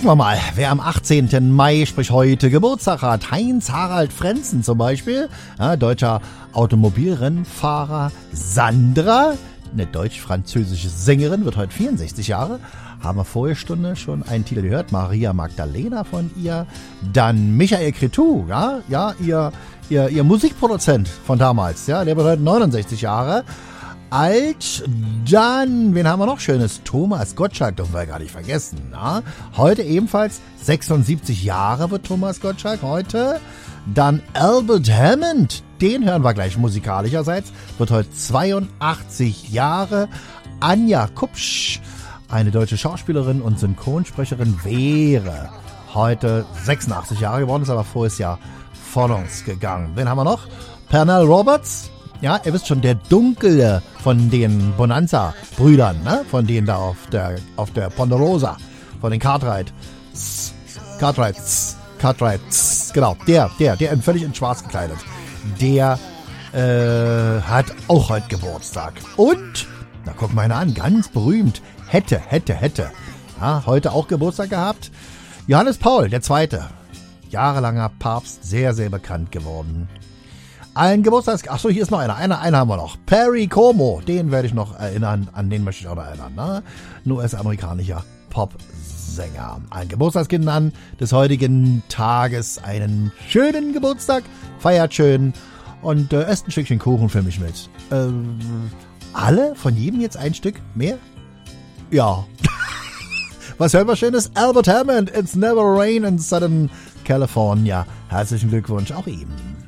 Gucken wir mal, wer am 18. Mai, sprich heute, Geburtstag hat. Heinz-Harald Frentzen zum Beispiel, ja, deutscher Automobilrennfahrer. Sandra, eine deutsch-französische Sängerin, wird heute 64 Jahre. Haben wir vorige Stunde schon einen Titel gehört, Maria Magdalena von ihr. Dann Michael Cretu, ihr Musikproduzent von damals, ja, der wird heute 69 Jahre alt. Dann, wen haben wir noch Schönes? Thomas Gottschalk, dürfen wir gar nicht vergessen. Na? Heute ebenfalls 76 Jahre wird Thomas Gottschalk heute. Dann Albert Hammond, den hören wir gleich musikalischerseits, wird heute 82 Jahre. Anja Kupsch, eine deutsche Schauspielerin und Synchronsprecherin, wäre heute 86 Jahre geworden, ist aber voriges Jahr von uns gegangen. Wen haben wir noch? Pernell Roberts. Ja, ihr wisst schon, der Dunkle von den Bonanza-Brüdern, ne? Von denen da auf der Ponderosa, von den Cartwrights, genau, der völlig in schwarz gekleidet, der hat auch heute Geburtstag. Und, na guck mal an, ganz berühmt, hätte, ja, heute auch Geburtstag gehabt, Johannes Paul II., jahrelanger Papst, sehr, sehr bekannt geworden. Ein Geburtstags... Achso, hier ist noch einer. Einen haben wir noch. Perry Como. Den werde ich noch erinnern. An den möchte ich auch noch erinnern. Ne? Ein US-amerikanischer Popsänger. Ein Geburtstagskind an des heutigen Tages. Einen schönen Geburtstag. Feiert schön. Und esst ein Stückchen Kuchen für mich mit. Alle? Von jedem jetzt ein Stück? Mehr? Ja. Was hören wir Schönes? Albert Hammond. It's never rain in Southern California. Herzlichen Glückwunsch auch ihm.